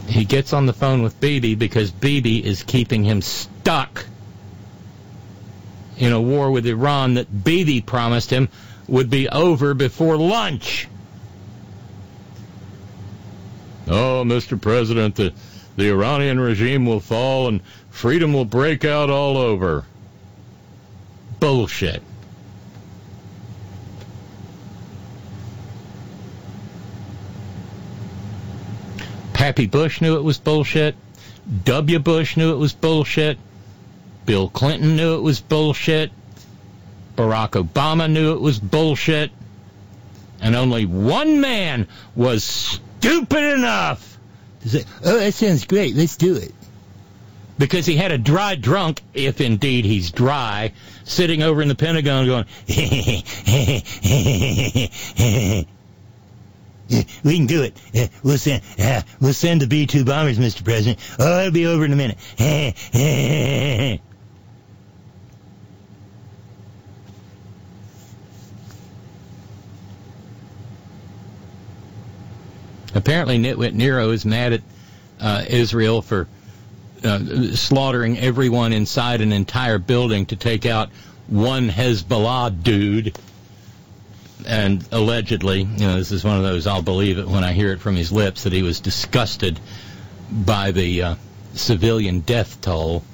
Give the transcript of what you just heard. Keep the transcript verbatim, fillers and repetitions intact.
He gets on the phone with Bibi because Bibi is keeping him stuck in a war with Iran that Bibi promised him would be over before lunch. Oh, Mister President, the, the Iranian regime will fall and freedom will break out all over. Bullshit. Pappy Bush knew it was bullshit. W. Bush knew it was bullshit. Bill Clinton knew it was bullshit. Barack Obama knew it was bullshit. And only one man was stupid enough to say, oh, that sounds great, let's do it. Because he had a dry drunk, if indeed he's dry, sitting over in the Pentagon going, we can do it. Uh, we'll send uh, we'll send the B two bombers, Mister President. Oh, it'll be over in a minute. Apparently, Nitwit Nero is mad at uh, Israel for uh, slaughtering everyone inside an entire building to take out one Hezbollah dude. And allegedly, you know, this is one of those, I'll believe it when I hear it from his lips, that he was disgusted by the uh, civilian death toll.